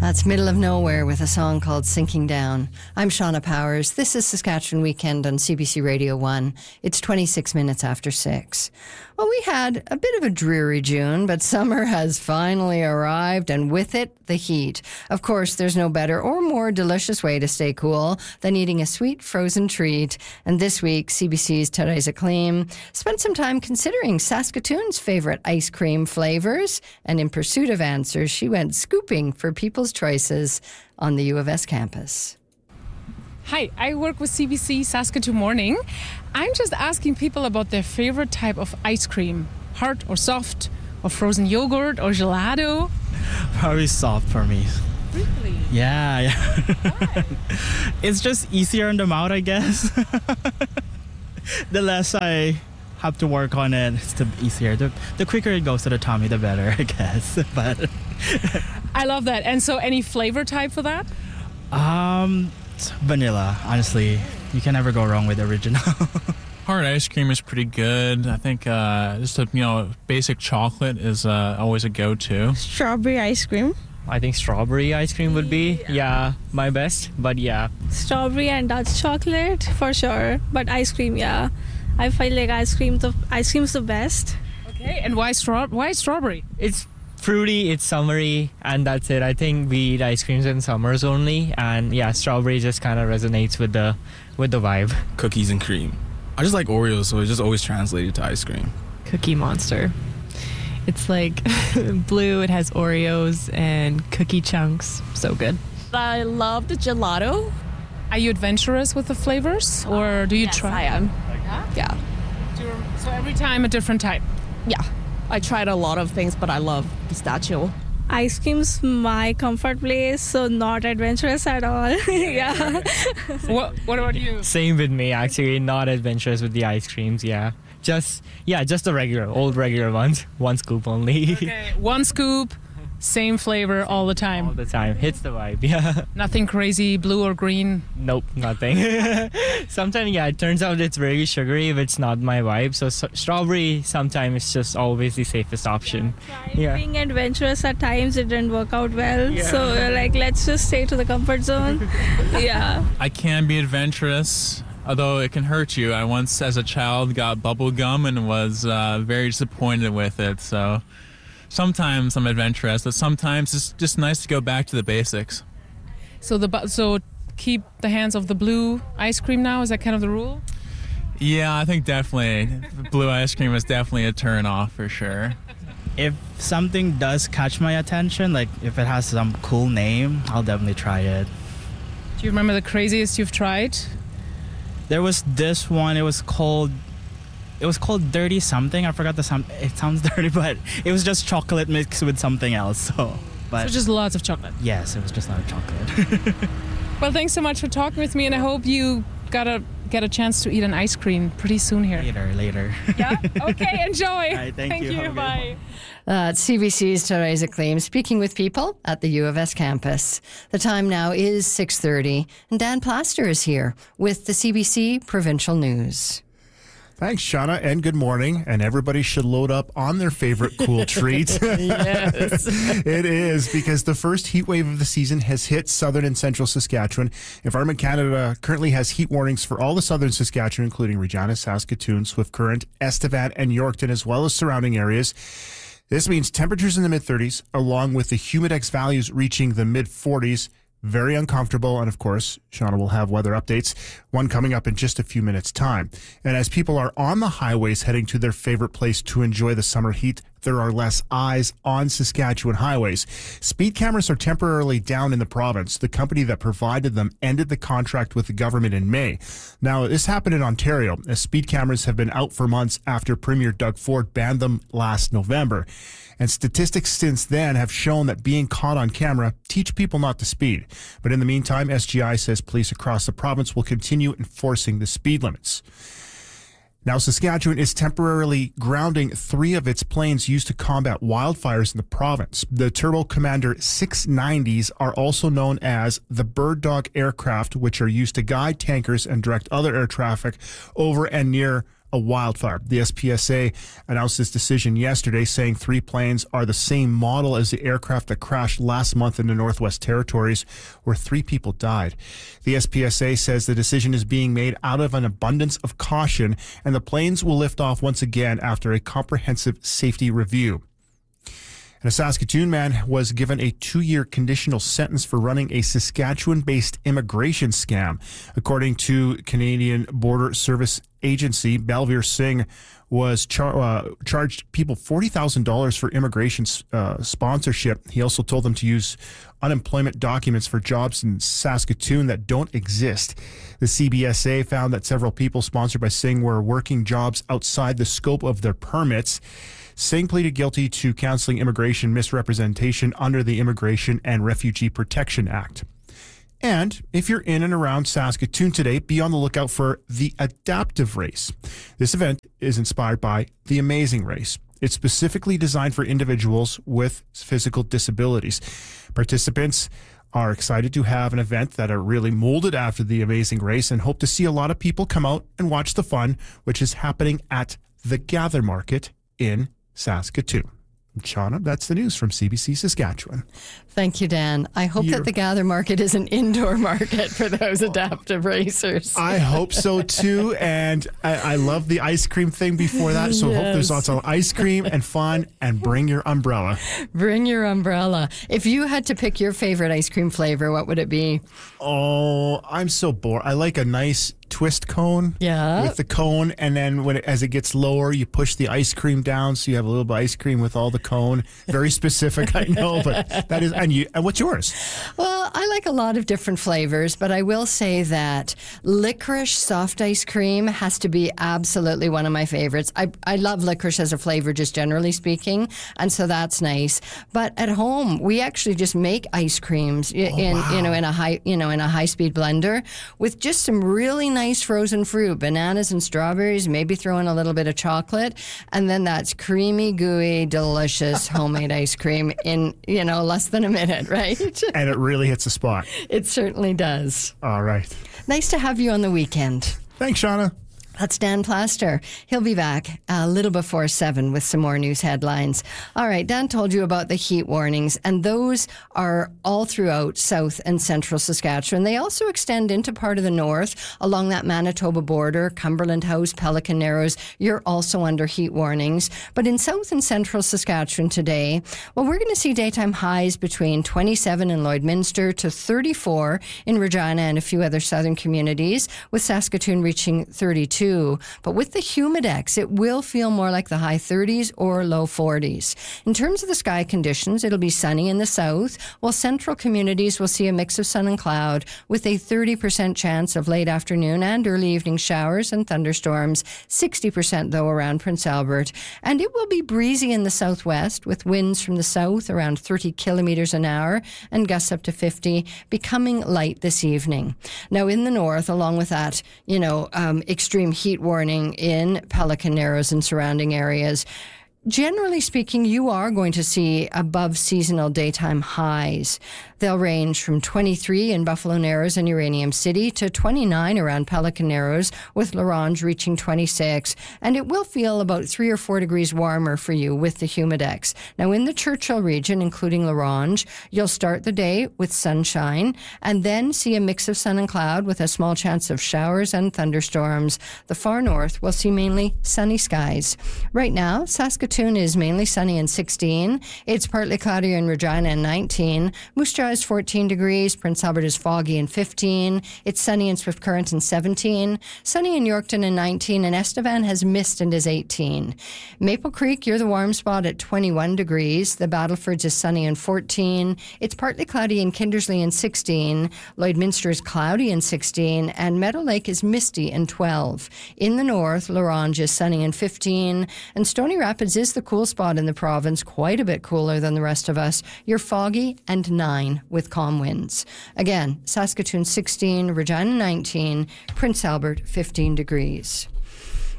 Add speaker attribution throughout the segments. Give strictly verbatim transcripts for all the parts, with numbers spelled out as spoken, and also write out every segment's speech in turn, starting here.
Speaker 1: That's Middle of Nowhere with a song called Sinking Down. I'm Shauna Powers. This is Saskatchewan Weekend on C B C Radio one. It's twenty-six minutes after six. Well, we had a bit of a dreary June, but summer has finally arrived, and with it, the heat. Of course, there's no better or more delicious way to stay cool than eating a sweet frozen treat. And this week, C B C's Theresa Kleem spent some time considering Saskatoon's favorite ice cream flavors, and in pursuit of answers, she went scooping for people's choices on the U of S campus.
Speaker 2: Hi, I work with C B C Saskatoon Morning. I'm just asking people about their favorite type of ice cream. Hard or soft, or frozen yogurt, or gelato?
Speaker 3: Probably soft for me.
Speaker 2: Really?
Speaker 3: Yeah, yeah.
Speaker 2: Why?
Speaker 3: It's just easier in the mouth, I guess. The less I have to work on it, it's the easier. The, the quicker it goes to the tummy, the better, I guess. But
Speaker 2: I love that. And so any flavor type for that?
Speaker 3: um, vanilla, honestly. You can never go wrong with original.
Speaker 4: Hard ice cream is pretty good. I think uh, just a you know basic chocolate is uh, always a go-to.
Speaker 5: Strawberry ice cream.
Speaker 6: I think strawberry ice cream would be, yeah, my best. But yeah.
Speaker 5: Strawberry and Dutch chocolate for sure. But ice cream, yeah. I feel like ice cream, the ice cream's the best.
Speaker 2: Okay, and why straw? Why strawberry?
Speaker 6: It's fruity, it's summery, and that's it. I think we eat ice creams in summers only. And yeah, strawberry just kind of resonates with the with the vibe.
Speaker 7: Cookies and cream. I just like Oreos, so it just always translated to ice cream.
Speaker 8: Cookie Monster. It's like blue, it has Oreos and cookie chunks. So good.
Speaker 9: I love the gelato.
Speaker 2: Are you adventurous with the flavors, or do you
Speaker 9: yes,
Speaker 2: try?
Speaker 9: I am.
Speaker 2: Yeah?
Speaker 9: Yeah.
Speaker 2: So every time a different type?
Speaker 9: Yeah. I tried a lot of things, but I love pistachio.
Speaker 5: Ice cream's my comfort place, so not adventurous at all. Yeah.
Speaker 2: What, what about you?
Speaker 6: Same with me, actually. Not adventurous with the ice creams, yeah. Just, yeah, just the regular, old regular ones. One scoop only.
Speaker 2: Okay, one scoop, same flavor all the time.
Speaker 6: All the time. Hits the vibe, yeah.
Speaker 2: Nothing crazy, blue or green?
Speaker 6: Nope, nothing. Sometimes, yeah, it turns out it's very sugary if it's not my vibe. So, so strawberry, sometimes it's just always the safest option.
Speaker 5: Yeah. Being adventurous at times, it didn't work out well.
Speaker 6: Yeah.
Speaker 5: So, uh, like, let's just stay to the comfort zone. Yeah.
Speaker 4: I can be adventurous, although it can hurt you. I once, as a child, got bubble gum and was uh, very disappointed with it. So sometimes I'm adventurous, but sometimes it's just nice to go back to the basics.
Speaker 2: So the bu- so keep the hands off the blue ice cream now? Is that kind of the rule?
Speaker 4: Yeah, I think definitely. Blue ice cream is definitely a turn off for sure.
Speaker 3: If something does catch my attention, like if it has some cool name, I'll definitely try it.
Speaker 2: Do you remember the craziest you've tried?
Speaker 3: There was this one, it was called it was called Dirty Something. I forgot the some it sounds dirty, but it was just chocolate mixed with something else. So but
Speaker 2: So just lots of chocolate.
Speaker 3: yes, it was just a lot of chocolate.
Speaker 2: Well, thanks so much for talking with me, and I hope you got a get a chance to eat an ice cream pretty soon here.
Speaker 3: later, later.
Speaker 2: Yeah? Okay, enjoy.
Speaker 3: All right, thank you. Have a
Speaker 2: you.
Speaker 3: good
Speaker 2: Bye.
Speaker 1: Uh, it's C B C's Theresa Kleem speaking with people at the U of S campus. The time now is six thirty, and Dan Plaster is here with the C B C Provincial News.
Speaker 10: Thanks, Shauna, and good morning. And everybody should load up on their favorite cool treat.
Speaker 1: Yes.
Speaker 10: It is, because the first heat wave of the season has hit southern and central Saskatchewan. Environment Canada currently has heat warnings for all the southern Saskatchewan, including Regina, Saskatoon, Swift Current, Estevan, and Yorkton, as well as surrounding areas. This means temperatures in the mid-thirties, along with the humidex values reaching the mid-forties. Very uncomfortable, and of course, Shauna will have weather updates, one coming up in just a few minutes' time. And as people are on the highways heading to their favorite place to enjoy the summer heat, there are less eyes on Saskatchewan highways. Speed cameras are temporarily down in the province. The company that provided them ended the contract with the government in May. Now, this happened in Ontario, as speed cameras have been out for months after Premier Doug Ford banned them last November. And statistics since then have shown that being caught on camera teach people not to speed. But in the meantime, S G I says police across the province will continue enforcing the speed limits. Now, Saskatchewan is temporarily grounding three of its planes used to combat wildfires in the province. The Turbo Commander six nineties are also known as the Bird Dog aircraft, which are used to guide tankers and direct other air traffic over and near a wildfire. The S P S A announced this decision yesterday, saying three planes are the same model as the aircraft that crashed last month in the Northwest Territories, where three people died. The S P S A says the decision is being made out of an abundance of caution, and the planes will lift off once again after a comprehensive safety review. And a Saskatoon man was given a two-year conditional sentence for running a Saskatchewan-based immigration scam. According to Canadian Border Service Agency, Balveer Singh was char- uh, charged people forty thousand dollars for immigration uh, sponsorship. He also told them to use unemployment documents for jobs in Saskatoon that don't exist. The C B S A found that several people sponsored by Singh were working jobs outside the scope of their permits. Singh pleaded guilty to counseling immigration misrepresentation under the Immigration and Refugee Protection Act. And if you're in and around Saskatoon today, be on the lookout for the Adaptive Race. This event is inspired by the Amazing Race. It's specifically designed for individuals with physical disabilities. Participants are excited to have an event that are really molded after the Amazing Race and hope to see a lot of people come out and watch the fun, which is happening at the Gather Market in Saskatoon. Shauna, that's the news from C B C Saskatchewan.
Speaker 1: Thank you, Dan. I hope
Speaker 10: You're,
Speaker 1: that the Gather Market is an indoor market for those adaptive racers.
Speaker 10: I hope so too, and I, I love the ice cream thing before that, so yes. I hope there's lots of ice cream and fun, and bring your umbrella.
Speaker 1: Bring your umbrella. If you had to pick your favorite ice cream flavor, what would it be?
Speaker 10: Oh, I'm so bored. I like a nice twist cone.
Speaker 1: Yeah.
Speaker 10: With the cone, and then when it, as it gets lower, you push the ice cream down, so you have a little bit of ice cream with all the cone. Very specific, I know, but that is. And you. And what's yours?
Speaker 1: Well, I like a lot of different flavors, but I will say that licorice soft ice cream has to be absolutely one of my favorites. I I love licorice as a flavor, just generally speaking, and so that's nice. But at home, we actually just make ice creams in oh, wow. you know in a high you know in a high speed blender with just some really nice frozen fruit, bananas and strawberries, maybe throw in a little bit of chocolate, and then that's creamy, gooey, delicious homemade ice cream in, you know, less than a minute, right?
Speaker 10: And it really hits the spot.
Speaker 1: It certainly does.
Speaker 10: All right.
Speaker 1: Nice to have you on the weekend.
Speaker 10: Thanks, Shauna.
Speaker 1: That's Dan Plaster. He'll be back a little before seven with some more news headlines. All right, Dan told you about the heat warnings, and those are all throughout south and central Saskatchewan. They also extend into part of the north along that Manitoba border, Cumberland House, Pelican Narrows. You're also under heat warnings. But in south and central Saskatchewan today, well, we're going to see daytime highs between twenty-seven in Lloydminster to thirty-four in Regina and a few other southern communities, with Saskatoon reaching thirty-two. But with the humidex, it will feel more like the high thirties or low forties. In terms of the sky conditions, it'll be sunny in the south, while central communities will see a mix of sun and cloud with a thirty percent chance of late afternoon and early evening showers and thunderstorms, sixty percent though around Prince Albert. And it will be breezy in the southwest with winds from the south around thirty kilometers an hour and gusts up to fifty, becoming light this evening. Now in the north, along with that, you know, um, extreme heat warning in Pelican Narrows and surrounding areas, generally speaking, you are going to see above seasonal daytime highs. They'll range from twenty-three in Buffalo Narrows and Uranium City to twenty-nine around Pelican Narrows, with La Ronge reaching twenty-six. And it will feel about three or four degrees warmer for you with the humidex. Now, in the Churchill region, including La Ronge, you'll start the day with sunshine and then see a mix of sun and cloud with a small chance of showers and thunderstorms. The far north will see mainly sunny skies. Right now, Saskatoon is mainly sunny and sixteen. It's partly cloudy in Regina and nineteen. Moose Jaw is fourteen degrees. Prince Albert is foggy and fifteen. It's sunny in Swift Current and seventeen. Sunny in Yorkton and nineteen. And Estevan has mist and is eighteen. Maple Creek, you're the warm spot at twenty-one degrees. The Battlefords is sunny and fourteen. It's partly cloudy in Kindersley and sixteen. Lloydminster is cloudy and sixteen. And Meadow Lake is misty and twelve. In the north, La Ronge is sunny and fifteen. And Stony Rapids is the cool spot in the province, quite a bit cooler than the rest of us. You're foggy and nine with calm winds. Again, Saskatoon sixteen, Regina nineteen, Prince Albert fifteen degrees.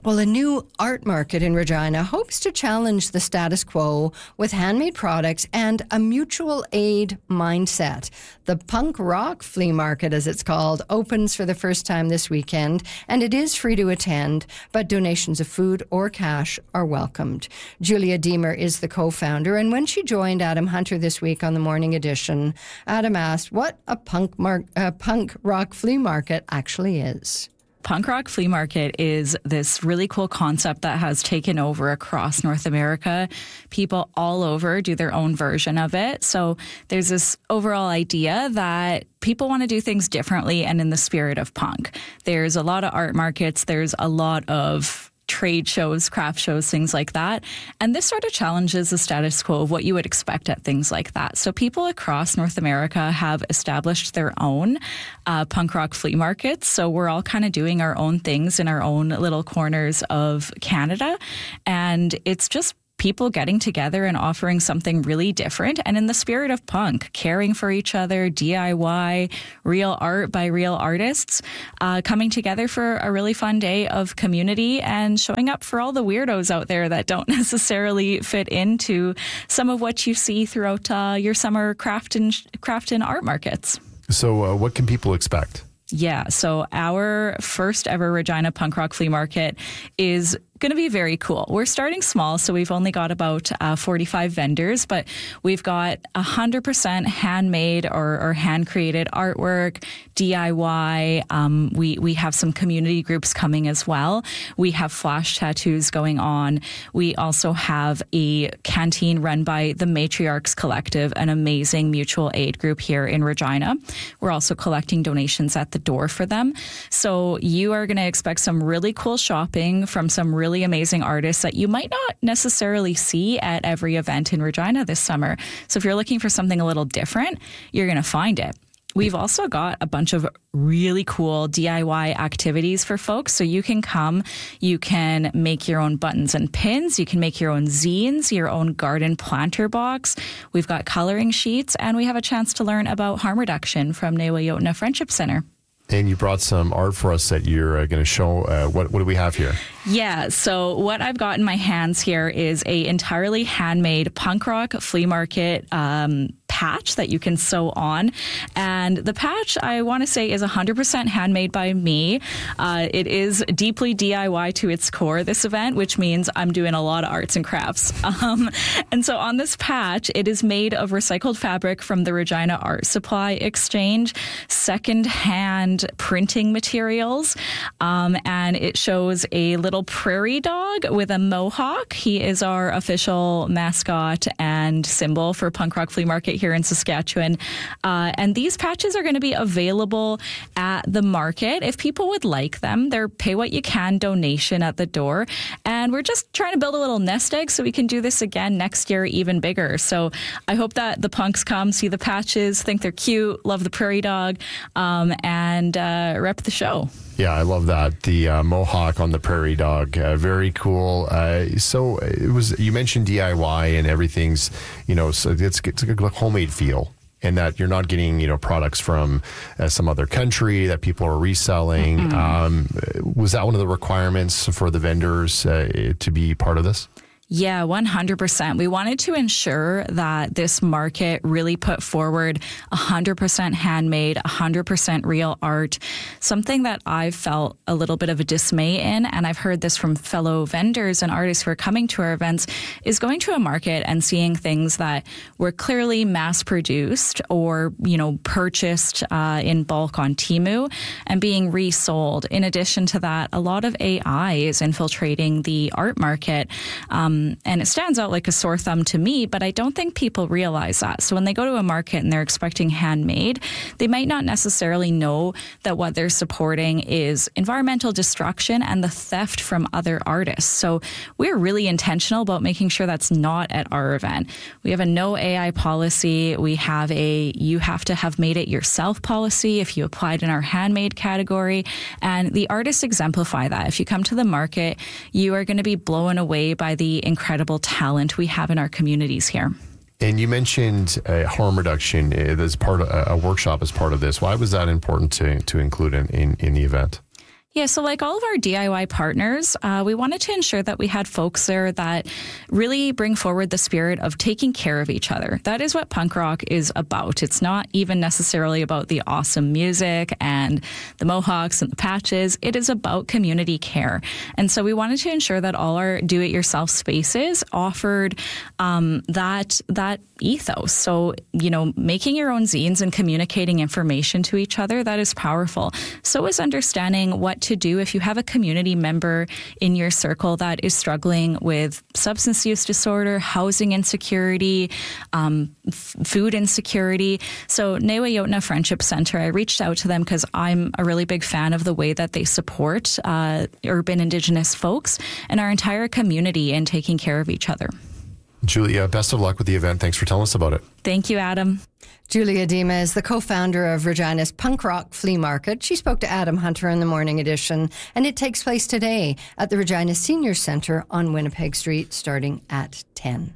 Speaker 1: Well, a new art market in Regina hopes to challenge the status quo with handmade products and a mutual aid mindset. The Punk Rock Flea Market, as it's called, opens for the first time this weekend, and it is free to attend, but donations of food or cash are welcomed. Julia Deemer is the co-founder, and when she joined Adam Hunter this week on the Morning Edition, Adam asked what a punk, mar- uh, punk rock flea market actually is.
Speaker 11: Punk Rock Flea Market is this really cool concept that has taken over across North America. People all over do their own version of it. So there's this overall idea that people want to do things differently and in the spirit of punk. There's a lot of art markets. There's a lot of trade shows, craft shows, things like that. And this sort of challenges the status quo of what you would expect at things like that. So people across North America have established their own uh, punk rock flea markets. So we're all kind of doing our own things in our own little corners of Canada. And it's just people getting together and offering something really different and in the spirit of punk, caring for each other, D I Y, real art by real artists, uh, coming together for a really fun day of community and showing up for all the weirdos out there that don't necessarily fit into some of what you see throughout uh, your summer craft and, craft and art markets.
Speaker 12: So uh, what can people expect?
Speaker 11: Yeah, so our first ever Regina Punk Rock Flea Market is going to be very cool. We're starting small, so we've only got about uh, forty-five vendors, but we've got one hundred percent handmade or, or hand-created artwork, D I Y. Um, we, we have some community groups coming as well. We have flash tattoos going on. We also have a canteen run by the Matriarchs Collective, an amazing mutual aid group here in Regina. We're also collecting donations at the door for them. So you are going to expect some really cool shopping from some really amazing artists that you might not necessarily see at every event in Regina this summer. So if you're looking for something a little different, you're going to find it. We've also got a bunch of really cool D I Y activities for folks. So you can come, you can make your own buttons and pins, you can make your own zines, your own garden planter box. We've got coloring sheets, and we have a chance to learn about harm reduction from Newayotna Friendship Center.
Speaker 12: And you brought some art for us that you're uh, going to show. Uh, what, what do we have here?
Speaker 11: Yeah, so what I've got in my hands here is a entirely handmade punk rock flea market um, patch that you can sew on. And the patch, I want to say, is one hundred percent handmade by me. Uh, it is deeply D I Y to its core, this event, which means I'm doing a lot of arts and crafts. Um, and so on this patch, it is made of recycled fabric from the Regina Art Supply Exchange, secondhand printing materials, um, and it shows a little prairie dog with a mohawk. He is our official mascot and symbol for Punk Rock Flea Market here in Saskatchewan. Uh, and these patches are going to be available at the market if people would like them. They're pay what you can donation at the door. And we're just trying to build a little nest egg so we can do this again next year even bigger. So I hope that the punks come, see the patches, think they're cute, love the prairie dog, um, and uh, rep the show.
Speaker 12: Yeah, I love that. The uh, mohawk on the prairie dog. Uh, very cool. Uh, so it was, you mentioned D I Y and everything's, you know, so it's, it's a good homemade feel. And that you're not getting, you know, products from uh, some other country that people are reselling. Mm-hmm. Um, was that one of the requirements for the vendors uh, to be part of this?
Speaker 11: Yeah, one hundred percent. We wanted to ensure that this market really put forward one hundred percent handmade, one hundred percent real art, something that I've felt a little bit of a dismay in, and I've heard this from fellow vendors and artists who are coming to our events, is going to a market and seeing things that were clearly mass-produced or, you know, purchased uh, in bulk on Temu and being resold. In addition to that, a lot of A I is infiltrating the art market. Um, And it stands out like a sore thumb to me, but I don't think people realize that. So when they go to a market and they're expecting handmade, they might not necessarily know that what they're supporting is environmental destruction and the theft from other artists. So we're really intentional about making sure that's not at our event. We have a no A I policy. We have a you have to have made it yourself policy if you applied in our handmade category. And the artists exemplify that. If you come to the market, you are going to be blown away by the incredible talent we have in our communities here.
Speaker 12: And you mentioned uh, harm reduction as part of a workshop as part of this. Why was that important to to include in, in, in the event?
Speaker 11: Yeah, so like all of our D I Y partners, uh, we wanted to ensure that we had folks there that really bring forward the spirit of taking care of each other. That is what punk rock is about. It's not even necessarily about the awesome music and the mohawks and the patches. It is about community care. And so we wanted to ensure that all our do-it-yourself spaces offered um, that that ethos. So, you know, making your own zines and communicating information to each other, that is powerful. So is understanding what to do if you have a community member in your circle that is struggling with substance use disorder, housing insecurity, um, f- food insecurity. So Newayotna Friendship Center, I reached out to them because I'm a really big fan of the way that they support uh, urban Indigenous folks and our entire community in taking care of each other.
Speaker 12: Julia, best of luck with the event. Thanks for telling us about it.
Speaker 11: Thank you, Adam.
Speaker 1: Julia Dima is the co-founder of Regina's Punk Rock Flea Market. She spoke to Adam Hunter in the morning edition, and it takes place today at the Regina Senior Centre on Winnipeg Street, starting at ten.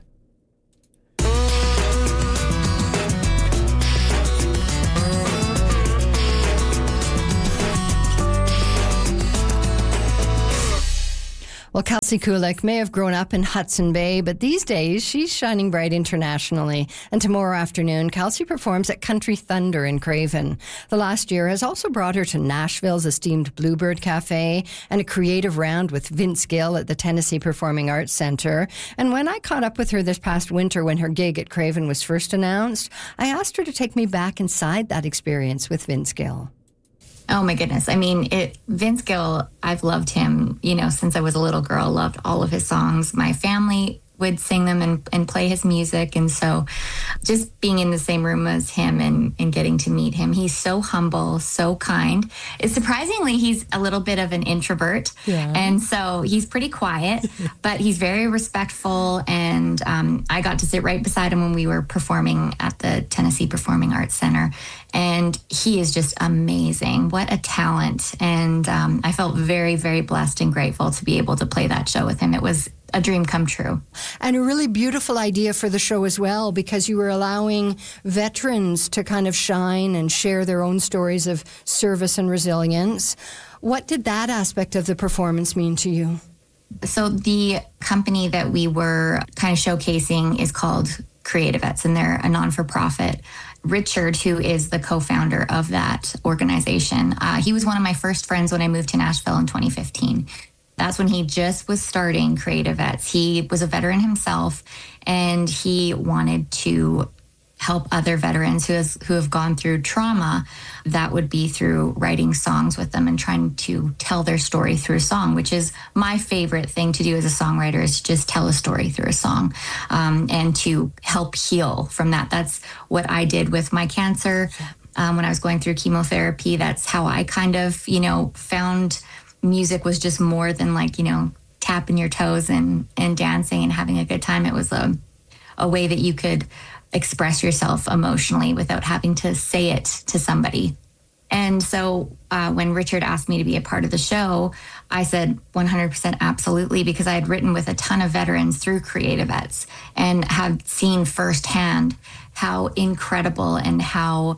Speaker 1: Well, Kelsey Kulik may have grown up in Hudson Bay, but these days she's shining bright internationally. And tomorrow afternoon, Kelsey performs at Country Thunder in Craven. The last year has also brought her to Nashville's esteemed Bluebird Cafe and a creative round with Vince Gill at the Tennessee Performing Arts Center. And when I caught up with her this past winter when her gig at Craven was first announced, I asked her to take me back inside that experience with Vince Gill.
Speaker 13: Oh my goodness. I mean, it, Vince Gill, I've loved him, you know, since I was a little girl, loved all of his songs. My family would sing them and, and play his music. And so just being in the same room as him and, and getting to meet him, he's so humble, so kind. It's surprisingly, he's a little bit of an introvert. Yeah. And so he's pretty quiet, but he's very respectful. And um, I got to sit right beside him when we were performing at the Tennessee Performing Arts Center. And he is just amazing. What a talent. And um, I felt very, very blessed and grateful to be able to play that show with him. It was a dream come true.
Speaker 1: And a really beautiful idea for the show as well, because you were allowing veterans to kind of shine and share their own stories of service and resilience. What did that aspect of the performance mean to you?
Speaker 13: So the company that we were kind of showcasing is called Creativets, and they're a non-for-profit. Richard, who is the co-founder of that organization, uh, he was one of my first friends when I moved to Nashville in twenty fifteen. That's when he just was starting Creativets. He was a veteran himself, and he wanted to help other veterans who has who have gone through trauma. That would be through writing songs with them and trying to tell their story through a song, which is my favorite thing to do as a songwriter, is just tell a story through a song, um, and to help heal from that. That's what I did with my cancer um, when I was going through chemotherapy. That's how I kind of, you know, found music was just more than like, you know, tapping your toes and, and dancing and having a good time. It was a, a way that you could express yourself emotionally without having to say it to somebody. And so uh, when Richard asked me to be a part of the show, I said one hundred percent absolutely, because I had written with a ton of veterans through Creativets and have seen firsthand how incredible and how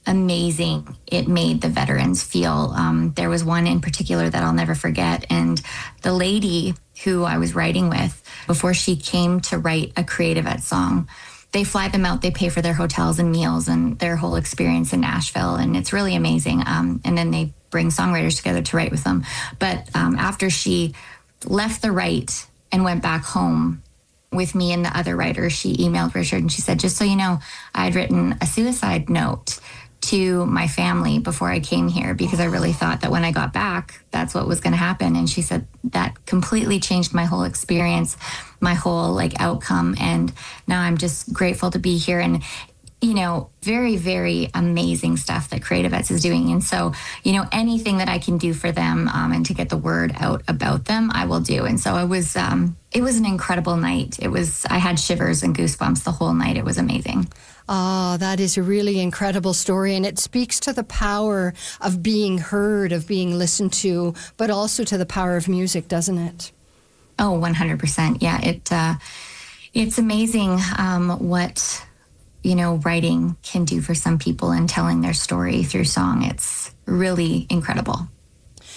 Speaker 13: amazing it made the veterans feel. Um, there was one in particular that I'll never forget. And the lady who I was writing with, before she came to write a Creativets song, they fly them out, they pay for their hotels and meals and their whole experience in Nashville. And it's really amazing. Um, and then they bring songwriters together to write with them. But um, after she left the write and went back home with me and the other writers, she emailed Richard and she said, just so you know, I had written a suicide note to my family before I came here, because I really thought that when I got back, that's what was going to happen. And she said that completely changed my whole experience, my whole like outcome. And now I'm just grateful to be here. And, you know, very, very amazing stuff that Creativets is doing. And so, you know, anything that I can do for them um, and to get the word out about them, I will do. And so it was, um, it was an incredible night. It was, I had shivers and goosebumps the whole night. It was amazing.
Speaker 1: Oh, that is a really incredible story, and it speaks to the power of being heard, of being listened to, but also to the power of music, doesn't it?
Speaker 13: Oh, one hundred percent. Yeah, it uh, it's amazing um, what, you know, writing can do for some people and telling their story through song. It's really incredible.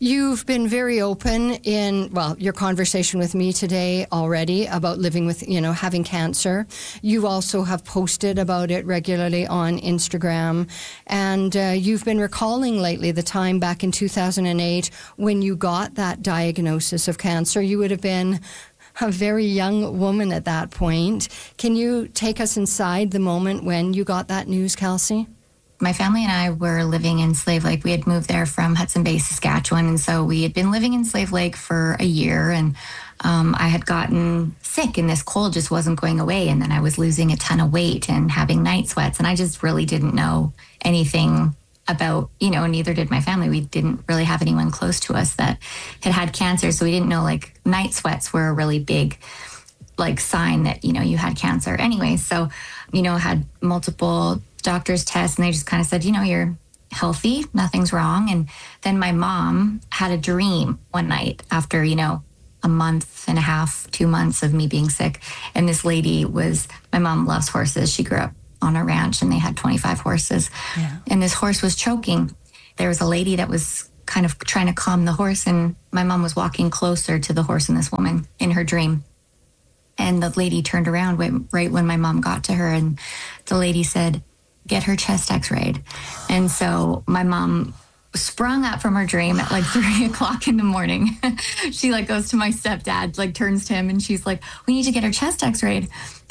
Speaker 1: You've been very open in, well, your conversation with me today already about living with, you know, having cancer. You also have posted about it regularly on Instagram. And uh, you've been recalling lately the time back in two thousand eight when you got that diagnosis of cancer. You would have been a very young woman at that point. Can you take us inside the moment when you got that news, Kelsey?
Speaker 13: My family and I were living in Slave Lake. We had moved there from Hudson Bay, Saskatchewan. And so we had been living in Slave Lake for a year. And um, I had gotten sick and this cold just wasn't going away. And then I was losing a ton of weight and having night sweats. And I just really didn't know anything about, you know, neither did my family. We didn't really have anyone close to us that had had cancer. So we didn't know, like, night sweats were a really big, like, sign that, you know, you had cancer. Anyway, so, you know, had multiple doctor's tests, and they just kind of said, you know, you're healthy, nothing's wrong. And then my mom had a dream one night after, you know, a month and a half, two months of me being sick. And this lady was, my mom loves horses. She grew up on a ranch and they had twenty-five horses. Yeah. And this horse was choking. There was a lady that was kind of trying to calm the horse, and my mom was walking closer to the horse and this woman in her dream. And the lady turned around right when my mom got to her, and the lady said, get her chest x-rayed. And so my mom sprung up from her dream at like three o'clock in the morning. She like goes to my stepdad, like turns to him, and she's like, we need to get her chest x-rayed.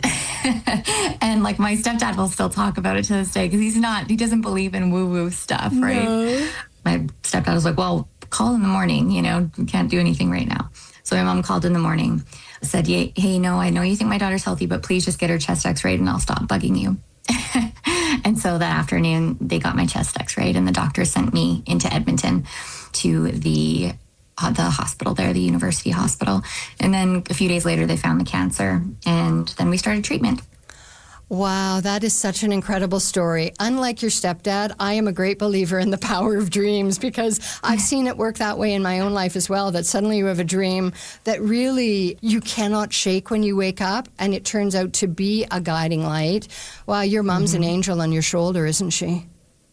Speaker 13: And like my stepdad will still talk about it to this day because he's not, he doesn't believe in woo-woo stuff, right? No. My stepdad was like, well, call in the morning, you know, we can't do anything right now. So my mom called in the morning, said, hey, no, I know you think my daughter's healthy, but please just get her chest x-rayed and I'll stop bugging you. And so that afternoon, they got my chest x-rayed, and the doctor sent me into Edmonton to the uh, the hospital there, the university hospital. And then a few days later, they found the cancer, and then we started treatment.
Speaker 1: Wow, that is such an incredible story. Unlike your stepdad, I am a great believer in the power of dreams because I've seen it work that way in my own life as well, that suddenly you have a dream that really you cannot shake when you wake up, and it turns out to be a guiding light. Wow, your mom's mm-hmm. an angel on your shoulder, isn't she?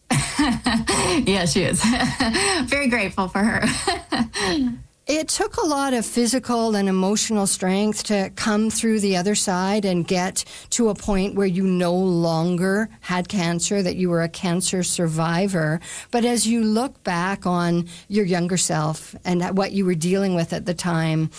Speaker 13: Yeah, she is. Very grateful for her.
Speaker 1: It took a lot of physical and emotional strength to come through the other side and get to a point where you no longer had cancer, that you were a cancer survivor. But as you look back on your younger self and what you were dealing with at the time,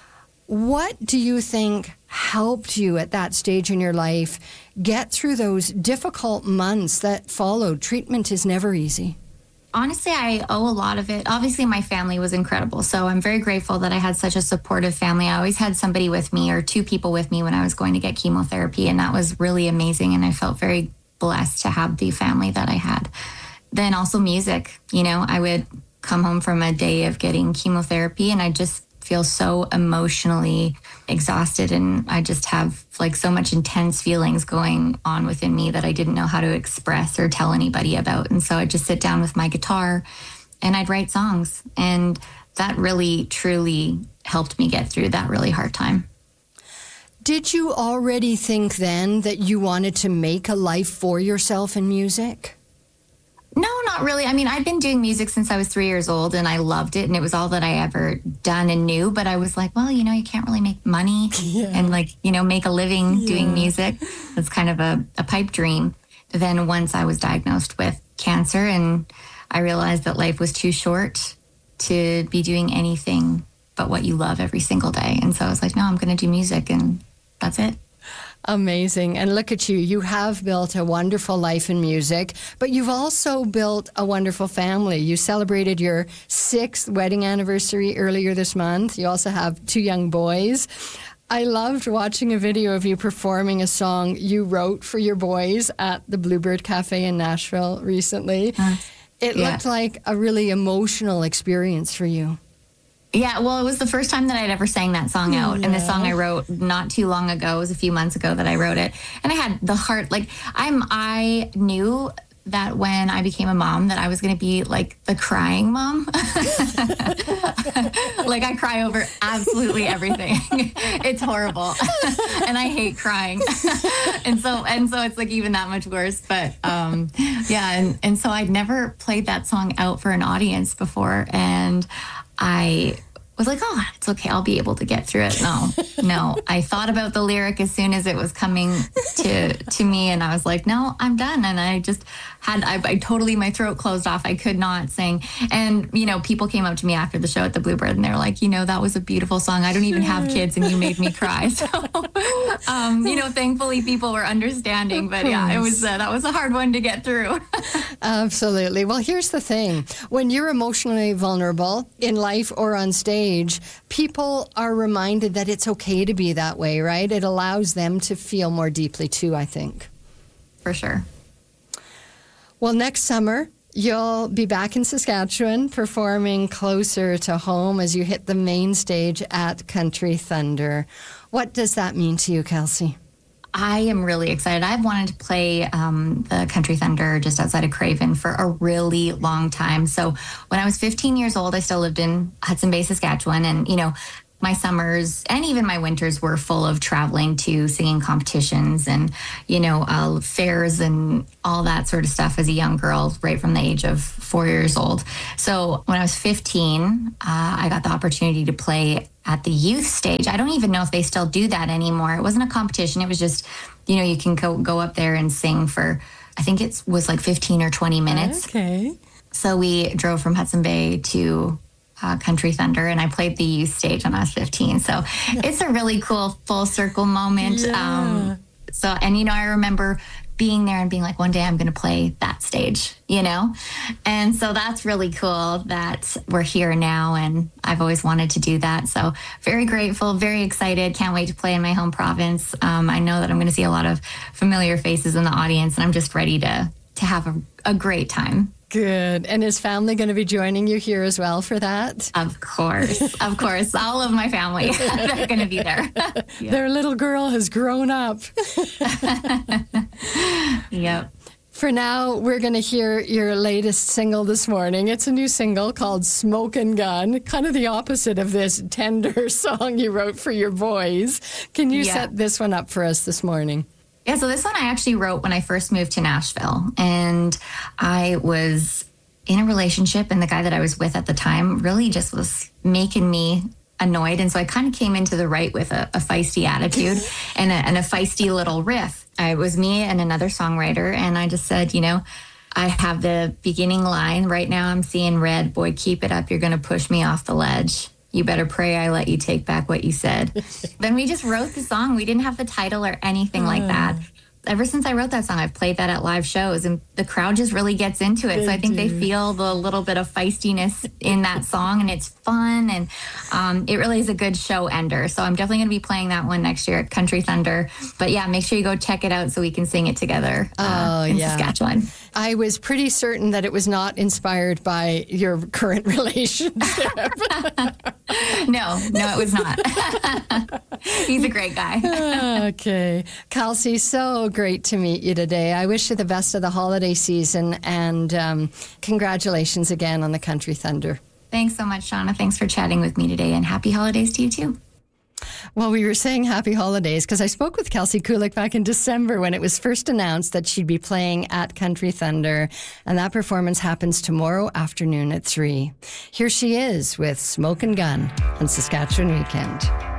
Speaker 1: what do you think helped you at that stage in your life get through those difficult months that followed? Treatment is never easy.
Speaker 13: Honestly, I owe a lot of it. Obviously, my family was incredible. So I'm very grateful that I had such a supportive family. I always had somebody with me or two people with me when I was going to get chemotherapy. And that was really amazing. And I felt very blessed to have the family that I had. Then also music. You know, I would come home from a day of getting chemotherapy and I just feel so emotionally exhausted, and I just have like so much intense feelings going on within me that I didn't know how to express or tell anybody about. And so I'd just sit down with my guitar and I'd write songs, and that really truly helped me get through that really hard time.
Speaker 1: Did you already think then that you wanted to make a life for yourself in music?
Speaker 13: No, not really. I mean, I'd been doing music since I was three years old, and I loved it, and it was all that I ever done and knew. But I was like, well, you know, you can't really make money yeah. and like, you know, make a living yeah. doing music. That's kind of a, a pipe dream. Then once I was diagnosed with cancer, and I realized that life was too short to be doing anything but what you love every single day. And so I was like, no, I'm going to do music, and that's it.
Speaker 1: Amazing. And look at you. You have built a wonderful life in music, but you've also built a wonderful family. You celebrated your sixth wedding anniversary earlier this month. You also have two young boys. I loved watching a video of you performing a song you wrote for your boys at the Bluebird Cafe in Nashville recently. Uh, it yeah. looked like a really emotional experience for you.
Speaker 13: Yeah, well, it was the first time that I'd ever sang that song out. Yeah. And the song I wrote not too long ago, it was a few months ago that I wrote it. And I had the heart, like, I'm, I knew that when I became a mom that I was going to be like the crying mom. Like I cry over absolutely everything. It's horrible. And I hate crying. and so and so it's like even that much worse. But um, yeah, and, and so I'd never played that song out for an audience before. And I was like, oh, it's okay. I'll be able to get through it. No, no. I thought about the lyric as soon as it was coming to to me, and I was like, no, I'm done. And I just had, I, I totally, my throat closed off. I could not sing. And, you know, people came up to me after the show at the Bluebird, and they were like, you know, that was a beautiful song. I don't even have kids, and you made me cry. So, um, you know, thankfully people were understanding. But yeah, it was, uh, that was a hard one to get through.
Speaker 1: Absolutely. Well, here's the thing. When you're emotionally vulnerable in life or on stage, people are reminded that it's okay to be that way, right? It allows them to feel more deeply too, I think.
Speaker 13: For sure.
Speaker 1: Well, next summer, you'll be back in Saskatchewan performing closer to home as you hit the main stage at Country Thunder. What does that mean to you, Kelsey?
Speaker 13: I am really excited. I've wanted to play um, the Country Thunder just outside of Craven for a really long time. So when I was fifteen years old, I still lived in Hudson Bay, Saskatchewan. And, you know, my summers and even my winters were full of traveling to singing competitions and, you know, uh, fairs and all that sort of stuff as a young girl, right from the age of four years old. So when I was fifteen, uh, I got the opportunity to play at the youth stage. I don't even know if they still do that anymore. It wasn't a competition. It was just, you know, you can go, go up there and sing for, I think it was like fifteen or twenty minutes.
Speaker 1: Okay.
Speaker 13: So we drove from Hudson Bay to Uh, Country Thunder, and I played the youth stage when I was fifteen. So it's a really cool full circle moment.
Speaker 1: Yeah.
Speaker 13: Um, so, and you know, I remember being there and being like, one day I'm going to play that stage, you know? And so that's really cool that we're here now, and I've always wanted to do that. So very grateful, very excited. Can't wait to play in my home province. Um, I know that I'm going to see a lot of familiar faces in the audience, and I'm just ready to, to have a, a great time.
Speaker 1: Good. And is family going to be joining you here as well for that?
Speaker 13: Of course. Of course. All of my family, they're going to be there.
Speaker 1: Yeah. Their little girl has grown up.
Speaker 13: Yep.
Speaker 1: For now, we're going to hear your latest single this morning. It's a new single called Smokin' Gun, kind of the opposite of this tender song you wrote for your boys. Can you
Speaker 13: Yeah.
Speaker 1: set this one up for us this morning?
Speaker 13: Yeah, so this one I actually wrote when I first moved to Nashville, and I was in a relationship, and the guy that I was with at the time really just was making me annoyed, and so I kind of came into the right with a, a feisty attitude and, a, and a feisty little riff. It was me and another songwriter, and I just said, you know, I have the beginning line, right now I'm seeing red, boy, keep it up, you're going to push me off the ledge. You better pray I let you take back what you said. Then we just wrote the song. We didn't have the title or anything like that. Ever since I wrote that song, I've played that at live shows, and the crowd just really gets into it.
Speaker 1: They
Speaker 13: so I think
Speaker 1: do.
Speaker 13: they feel the little bit of feistiness in that song, and it's fun, and um, it really is a good show ender. So I'm definitely going to be playing that one next year at Country Thunder. But yeah, make sure you go check it out so we can sing it together uh,
Speaker 1: Oh,
Speaker 13: in
Speaker 1: yeah.
Speaker 13: Saskatchewan.
Speaker 1: I was pretty certain that it was not inspired by your current relationship.
Speaker 13: No, no, it was not. He's a great guy.
Speaker 1: Okay. Kelsey, so great to meet you today. I wish you the best of the holiday season, and um, congratulations again on the Country Thunder.
Speaker 13: Thanks so much, Shauna. Thanks for chatting with me today, and happy holidays to you too.
Speaker 1: Well, we were saying happy holidays because I spoke with Kelsey Kulik back in December when it was first announced that she'd be playing at Country Thunder, and that performance happens tomorrow afternoon at three. Here she is with Smokin' Gun on Saskatchewan Weekend.